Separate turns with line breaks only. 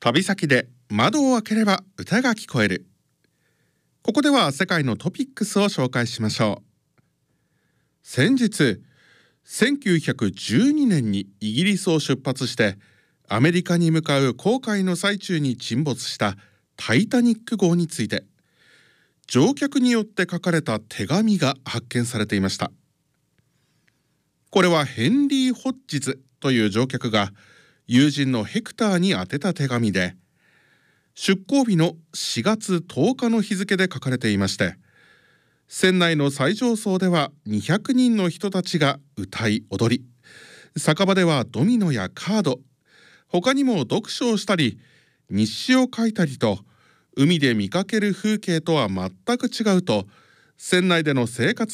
旅先で窓を開ければ歌が聞こえる。ここでは世界のトピックスを紹介しましょう。先日1912年にイギリスを出発してアメリカに向かう航海の最中に沈没したタイタニック号について、乗客によって書かれた手紙が発見されていました。これはヘンリー・ホッジズという乗客が友人のヘクターに宛てた手紙で、出港日の4月10日の日付で書かれていまして、船内の最上層では200人の人たちが歌い踊り、酒場ではドミノやカード、他にも読書をしたり日誌を書いたりと、海で見かける風景とは全く違うと、船内での生活